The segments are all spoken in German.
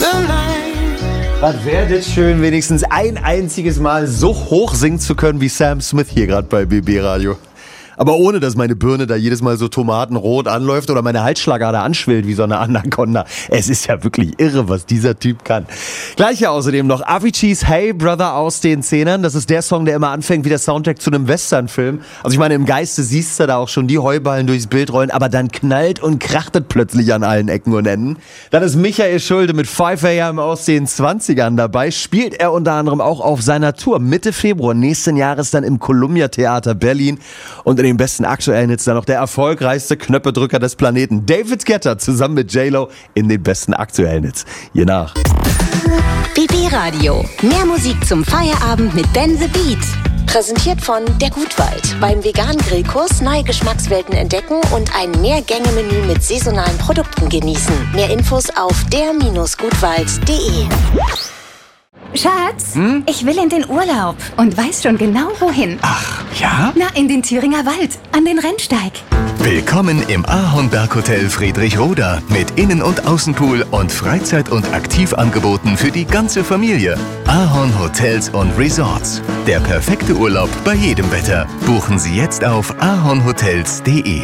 Was wäre das schön, wenigstens ein einziges Mal so hoch singen zu können wie Sam Smith hier gerade bei BB Radio. Aber ohne, dass meine Birne da jedes Mal so tomatenrot anläuft oder meine Halsschlagader anschwillt wie so eine Anaconda. Es ist ja wirklich irre, was dieser Typ kann. Gleich hier außerdem noch Aviciis Hey Brother aus den Zehnern. Das ist der Song, der immer anfängt wie der Soundtrack zu einem Westernfilm. Also ich meine, im Geiste siehst du da auch schon die Heuballen durchs Bild rollen, aber dann knallt und krachtet plötzlich an allen Ecken und Enden. Dann ist Michael Schulde mit 5 AM aus den 20ern dabei. Spielt er unter anderem auch auf seiner Tour Mitte Februar nächsten Jahres dann im Columbia Theater Berlin. Und in den besten aktuellen Hits dann noch der erfolgreichste Knöpfedrücker des Planeten, David Guetta, zusammen mit J-Lo in den besten aktuellen Hits. Je nach. BB Radio. Mehr Musik zum Feierabend mit Ben the Beat. Präsentiert von Der Gutwald. Beim veganen Grillkurs neue Geschmackswelten entdecken und ein Mehrgänge-Menü mit saisonalen Produkten genießen. Mehr Infos auf der-gutwald.de. Schatz, ich will in den Urlaub und weiß schon genau wohin. Ach, ja? Na, in den Thüringer Wald, an den Rennsteig. Willkommen im Ahornberg-Hotel Friedrichroda mit Innen- und Außenpool und Freizeit- und Aktivangeboten für die ganze Familie. Ahorn Hotels und Resorts. Der perfekte Urlaub bei jedem Wetter. Buchen Sie jetzt auf ahornhotels.de.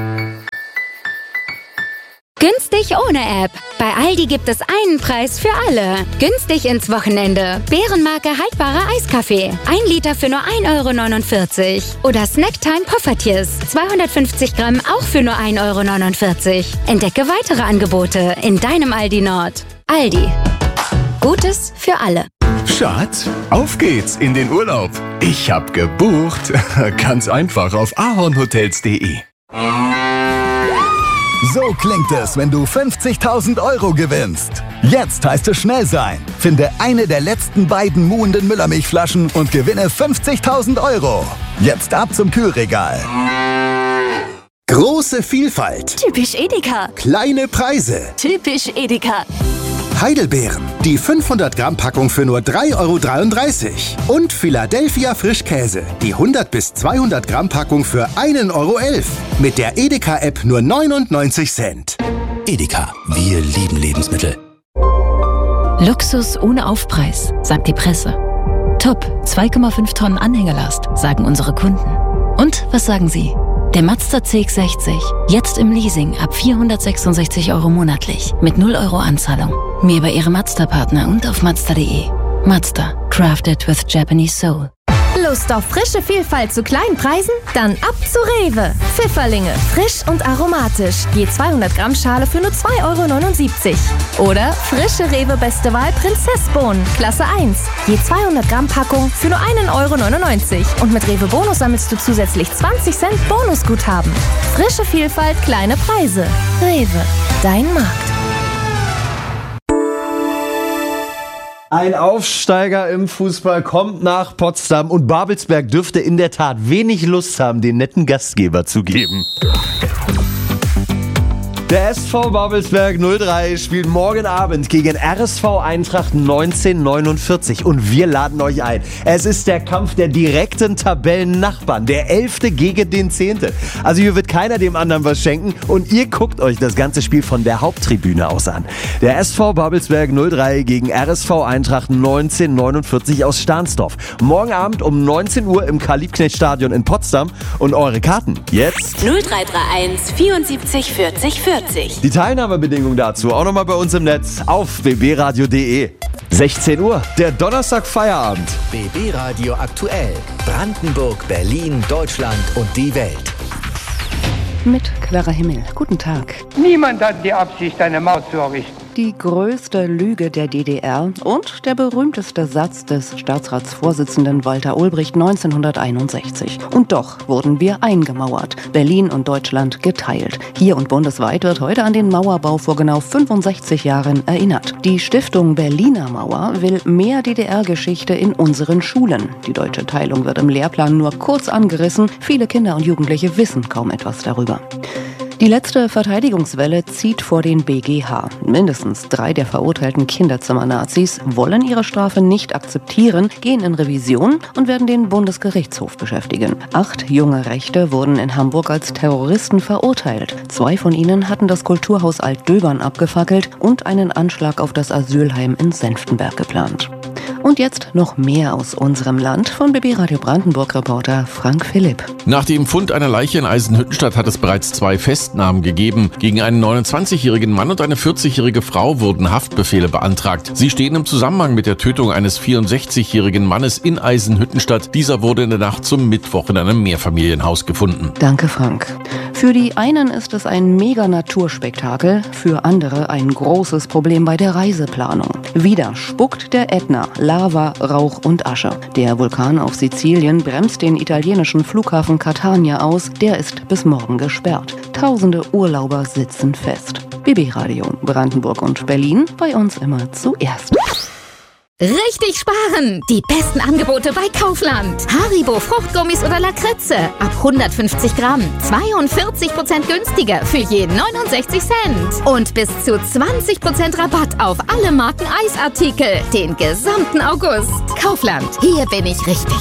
Günstig ohne App. Bei Aldi gibt es einen Preis für alle. Günstig ins Wochenende. Bärenmarke haltbarer Eiskaffee. 1 Liter für nur 1,49 €. Oder Snacktime Poffertjes. 250 Gramm auch für nur 1,49 €. Entdecke weitere Angebote in deinem Aldi Nord. Aldi. Gutes für alle. Schatz, auf geht's in den Urlaub. Ich hab gebucht. Ganz einfach auf ahornhotels.de. So klingt es, wenn du 50.000 € gewinnst. Jetzt heißt es schnell sein. Finde eine der letzten beiden muhenden Müllermilchflaschen und gewinne 50.000 €. Jetzt ab zum Kühlregal. Große Vielfalt. Typisch Edeka. Kleine Preise. Typisch Edeka. Heidelbeeren. Die 500 Gramm Packung für nur 3,33 €. Und Philadelphia Frischkäse. Die 100 bis 200 Gramm Packung für 1,11 €. Mit der Edeka-App nur 99 Cent. Edeka. Wir lieben Lebensmittel. Luxus ohne Aufpreis, sagt die Presse. Top, 2,5 Tonnen Anhängerlast, sagen unsere Kunden. Und was sagen Sie? Der Mazda CX-60, jetzt im Leasing ab 466 € monatlich, mit 0 € Anzahlung. Mehr bei Ihrem Mazda-Partner und auf Mazda.de. Mazda, crafted with Japanese soul. Lust auf frische Vielfalt zu kleinen Preisen? Dann ab zu Rewe. Pfifferlinge, frisch und aromatisch. Je 200 Gramm Schale für nur 2,79 €. Oder frische Rewe Beste Wahl Prinzessbohnen, Klasse 1. Je 200 Gramm Packung für nur 1,99 €. Und mit Rewe Bonus sammelst du zusätzlich 20 Cent Bonusguthaben. Frische Vielfalt, kleine Preise. Rewe, dein Markt. Ein Aufsteiger im Fußball kommt nach Potsdam und Babelsberg dürfte in der Tat wenig Lust haben, den netten Gastgeber zu geben. Der SV Babelsberg 03 spielt morgen Abend gegen RSV Eintracht 1949 und wir laden euch ein. Es ist der Kampf der direkten Tabellennachbarn, der 11. gegen den 10. Also hier wird keiner dem anderen was schenken und ihr guckt euch das ganze Spiel von der Haupttribüne aus an. Der SV Babelsberg 03 gegen RSV Eintracht 1949 aus Stahnsdorf. Morgen Abend um 19 Uhr im Karl-Liebknecht-Stadion in Potsdam und eure Karten jetzt 0331 74 40 40. Die Teilnahmebedingungen dazu auch nochmal bei uns im Netz auf bbradio.de. 16 Uhr, der Donnerstag-Feierabend. BB Radio aktuell. Brandenburg, Berlin, Deutschland und die Welt. Mit klarer Himmel. Guten Tag. Niemand hat die Absicht, eine Mauer zu errichten. Die größte Lüge der DDR und der berühmteste Satz des Staatsratsvorsitzenden Walter Ulbricht 1961. Und doch wurden wir eingemauert, Berlin und Deutschland geteilt. Hier und bundesweit wird heute an den Mauerbau vor genau 65 Jahren erinnert. Die Stiftung Berliner Mauer will mehr DDR-Geschichte in unseren Schulen. Die deutsche Teilung wird im Lehrplan nur kurz angerissen. Viele Kinder und Jugendliche wissen kaum etwas darüber. Die letzte Verteidigungswelle zieht vor den BGH. Mindestens 3 der verurteilten Kinderzimmer-Nazis wollen ihre Strafe nicht akzeptieren, gehen in Revision und werden den Bundesgerichtshof beschäftigen. 8 junge Rechte wurden in Hamburg als Terroristen verurteilt. 2 von ihnen hatten das Kulturhaus Altdöbern abgefackelt und einen Anschlag auf das Asylheim in Senftenberg geplant. Und jetzt noch mehr aus unserem Land von BB Radio Brandenburg-Reporter Frank Philipp. Nach dem Fund einer Leiche in Eisenhüttenstadt hat es bereits 2 Festnahmen gegeben. Gegen einen 29-jährigen Mann und eine 40-jährige Frau wurden Haftbefehle beantragt. Sie stehen im Zusammenhang mit der Tötung eines 64-jährigen Mannes in Eisenhüttenstadt. Dieser wurde in der Nacht zum Mittwoch in einem Mehrfamilienhaus gefunden. Danke, Frank. Für die einen ist es ein Mega-Naturspektakel, für andere ein großes Problem bei der Reiseplanung. Wieder spuckt der Ätna Lava, Rauch und Asche. Der Vulkan auf Sizilien bremst den italienischen Flughafen Catania aus. Der ist bis morgen gesperrt. Tausende Urlauber sitzen fest. BB Radio Brandenburg und Berlin, bei uns immer zuerst. Richtig sparen! Die besten Angebote bei Kaufland. Haribo Fruchtgummis oder Lakritze ab 150 Gramm. 42% günstiger für je 69 Cent. Und bis zu 20% Rabatt auf alle Marken Eisartikel. Den gesamten August. Kaufland, hier bin ich richtig.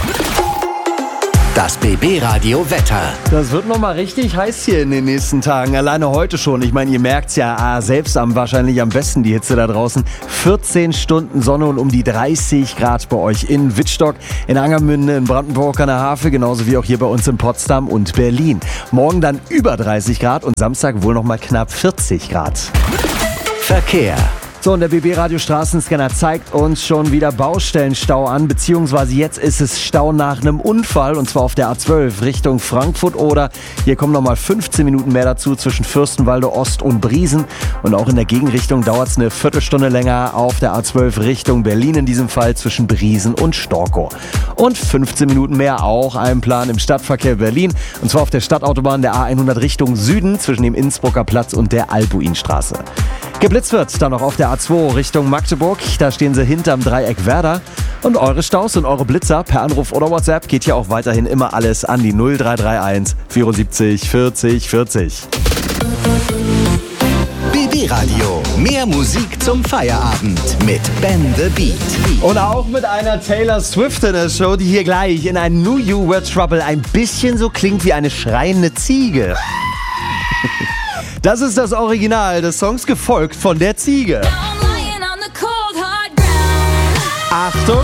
Das BB Radio Wetter. Das wird nochmal richtig heiß hier in den nächsten Tagen. Alleine heute schon. Ich meine, ihr merkt's ja selbst wahrscheinlich am besten, die Hitze da draußen. 14 Stunden Sonne und um die 30 Grad bei euch in Wittstock, in Angermünde, in Brandenburg an der Havel, genauso wie auch hier bei uns in Potsdam und Berlin. Morgen dann über 30 Grad und Samstag wohl nochmal knapp 40 Grad. Verkehr. So, und der BB-Radio Straßenscanner zeigt uns schon wieder Baustellenstau an, beziehungsweise jetzt ist es Stau nach einem Unfall, und zwar auf der A12 Richtung Frankfurt oder. Hier kommen nochmal 15 Minuten mehr dazu zwischen Fürstenwalde Ost und Briesen. Und auch in der Gegenrichtung dauert es eine Viertelstunde länger auf der A12 Richtung Berlin, in diesem Fall zwischen Briesen und Storkow. Und 15 Minuten mehr auch ein Plan im Stadtverkehr Berlin, und zwar auf der Stadtautobahn der A100 Richtung Süden zwischen dem Innsbrucker Platz und der Albuinstraße. Geblitzt wird dann noch auf der A2 Richtung Magdeburg. Da stehen sie hinterm Dreieck Werder. Und eure Staus und eure Blitzer per Anruf oder WhatsApp geht hier auch weiterhin immer alles an die 0331 74 40 40. BB Radio. Mehr Musik zum Feierabend mit Ben the Beat. Und auch mit einer Taylor Swift in der Show, die hier gleich in ein Knew You Were Trouble ein bisschen so klingt wie eine schreiende Ziege. Das ist das Original des Songs, gefolgt von der Ziege. Achtung!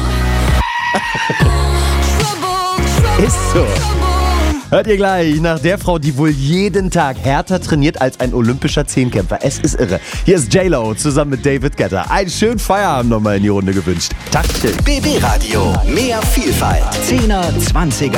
Ist so. Hört ihr gleich nach der Frau, die wohl jeden Tag härter trainiert als ein olympischer Zehnkämpfer. Es ist irre. Hier ist J-Lo zusammen mit David Guetta. Einen schönen Feierabend nochmal in die Runde gewünscht. Tackchen. BB Radio. Mehr Vielfalt. 10er, 20er.